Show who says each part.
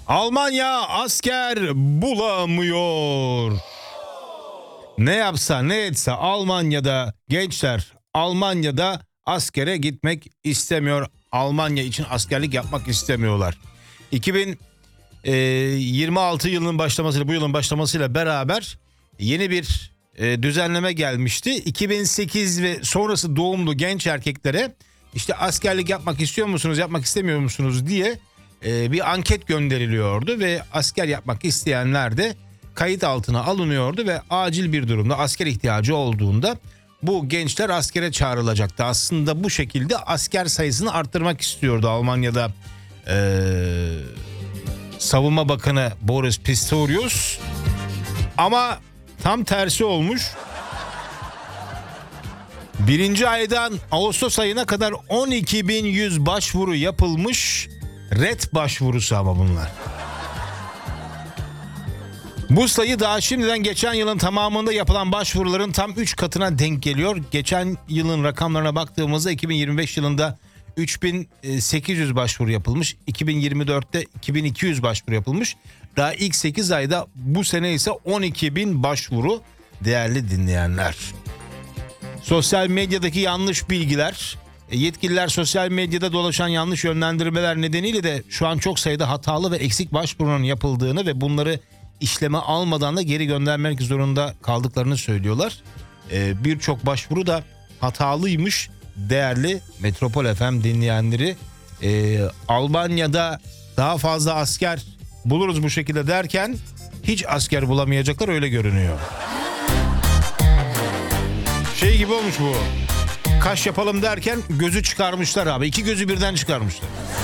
Speaker 1: Almanya asker bulamıyor. Ne yapsa ne etse Almanya'da gençler Almanya'da askere gitmek istemiyor. Almanya için askerlik yapmak istemiyorlar. 2026 yılının başlamasıyla bu yılın başlamasıyla beraber yeni bir düzenleme gelmişti. 2008 ve sonrası doğumlu genç erkeklere işte askerlik yapmak istiyor musunuz, yapmak istemiyor musunuz diye bir anket gönderiliyordu ve asker yapmak isteyenler de kayıt altına alınıyordu ve acil bir durumda asker ihtiyacı olduğunda bu gençler askere çağrılacaktı. Aslında bu şekilde asker sayısını arttırmak istiyordu Almanya'da Savunma Bakanı Boris Pistorius. Ama tam tersi olmuş. Birinci aydan Ağustos ayına kadar 12.100 başvuru yapılmış. Red başvurusu ama bunlar. Bu sayı daha şimdiden geçen yılın tamamında yapılan başvuruların tam 3 katına denk geliyor. Geçen yılın rakamlarına baktığımızda 2025 yılında 3.800 başvuru yapılmış. 2024'te 2.200 başvuru yapılmış. Daha ilk 8 ayda bu sene ise 12.000 başvuru değerli dinleyenler. Sosyal medyadaki yanlış bilgiler, yetkililer sosyal medyada dolaşan yanlış yönlendirmeler nedeniyle de şu an çok sayıda hatalı ve eksik başvurunun yapıldığını ve bunları işleme almadan da geri göndermek zorunda kaldıklarını söylüyorlar. Birçok başvuru da hatalıymış değerli Metropol FM dinleyenleri. Almanya'da daha fazla asker buluruz bu şekilde derken hiç asker bulamayacaklar öyle görünüyor. Şey gibi olmuş bu. Kaş yapalım derken gözü çıkarmışlar abi. 2 gözü birden çıkarmışlar.